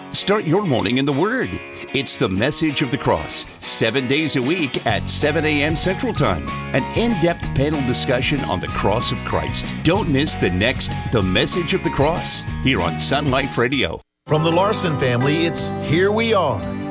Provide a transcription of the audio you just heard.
Start your morning in the Word. It's the Message of the Cross, 7 days a week at 7 a.m. Central Time. An in-depth panel discussion on the cross of Christ. Don't miss the next The Message of the Cross here on Sun Life Radio. From the Larson family, it's Here We Are.